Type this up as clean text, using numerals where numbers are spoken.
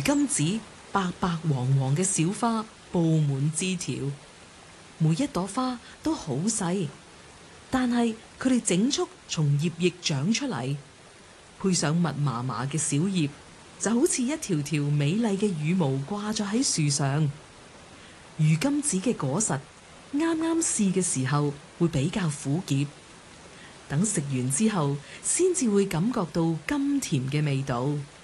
金子白白黃黃嘅小花佈滿枝條，每一朵花都好細，但係佢哋整束從葉翼長出嚟，配上密麻麻嘅小葉，就好似一條條美麗嘅羽毛掛咗喺樹上。魚金子嘅果實啱啱試嘅時候會比較苦澀，等食完之後先至會感覺到甘甜嘅味道。